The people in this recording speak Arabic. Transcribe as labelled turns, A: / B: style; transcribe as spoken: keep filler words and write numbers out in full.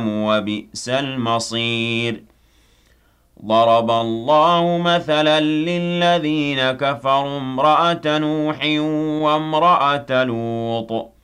A: وبئس المصير ضرب الله مثلا للذين كفروا امرأة نوح وامرأة لوط